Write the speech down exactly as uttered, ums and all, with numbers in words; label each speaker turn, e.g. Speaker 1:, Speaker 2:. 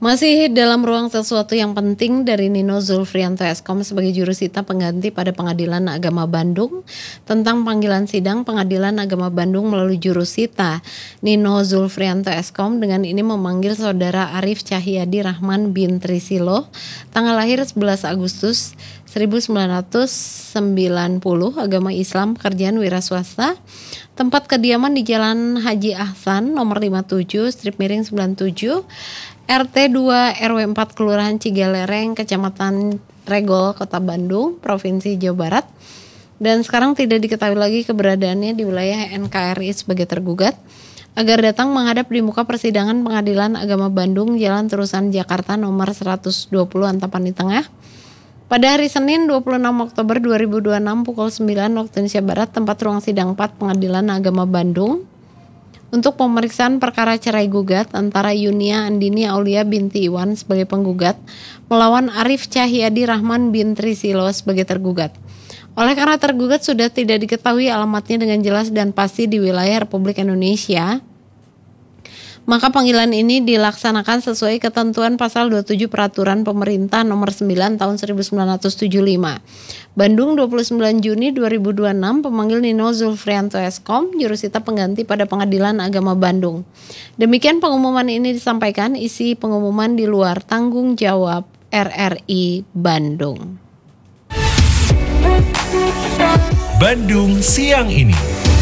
Speaker 1: Masih dalam ruang sesuatu yang penting dari Nino Zulfrianto Eskom sebagai jurusita pengganti pada Pengadilan Agama Bandung tentang panggilan sidang Pengadilan Agama Bandung melalui jurusita Nino Zulfrianto Eskom dengan ini memanggil saudara Arif Cahyadi Rahman bin Trisilo, tanggal lahir sebelas Agustus seribu sembilan ratus sembilan puluh, agama Islam, pekerjaan wira swasta, tempat kediaman di Jalan Haji Ahsan nomor lima puluh tujuh strip miring sembilan puluh tujuh R T dua R W empat Kelurahan Cigalereng, Kecamatan Regol, Kota Bandung, Provinsi Jawa Barat. Dan sekarang tidak diketahui lagi keberadaannya di wilayah N K R I sebagai tergugat, agar datang menghadap di muka persidangan Pengadilan Agama Bandung, Jalan Terusan Jakarta nomor seratus dua puluh Antapani Tengah pada hari Senin dua puluh enam Oktober dua ribu dua puluh enam pukul sembilan waktu Indonesia Barat, tempat ruang sidang empat Pengadilan Agama Bandung, untuk pemeriksaan perkara cerai gugat antara Yunia Andini Aulia binti Iwan sebagai penggugat melawan Arif Cahyadi Rahman bin Trisilo sebagai tergugat. Oleh karena tergugat sudah tidak diketahui alamatnya dengan jelas dan pasti di wilayah Republik Indonesia, maka panggilan ini dilaksanakan sesuai ketentuan pasal dua puluh tujuh Peraturan Pemerintah Nomor sembilan Tahun seribu sembilan ratus tujuh puluh lima. Bandung, dua puluh sembilan Juni dua ribu dua puluh enam, pemanggil Nino Zulfrianto Eskom, jurusita pengganti pada Pengadilan Agama Bandung. Demikian pengumuman ini disampaikan, isi pengumuman di luar tanggung jawab R R I Bandung.
Speaker 2: Bandung siang ini.